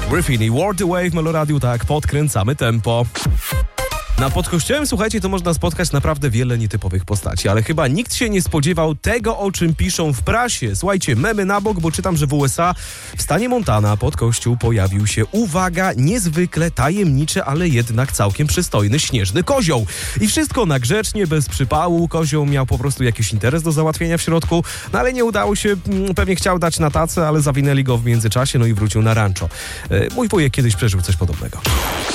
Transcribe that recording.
Griffin i World the Wave, Meloradiu, tak, podkręcamy tempo. Pod kościołem, słuchajcie, to można spotkać naprawdę wiele nietypowych postaci, ale chyba nikt się nie spodziewał tego, o czym piszą w prasie. Słuchajcie, memy na bok, bo czytam, że w USA w stanie Montana pod kościół pojawił się, uwaga, niezwykle tajemniczy, ale jednak całkiem przystojny śnieżny kozioł. I wszystko na grzecznie, bez przypału. Kozioł miał po prostu jakiś interes do załatwienia w środku, no ale nie udało się, pewnie chciał dać na tacę, ale zawinęli go w międzyczasie, no i wrócił na rancho. Mój wujek kiedyś przeżył coś podobnego.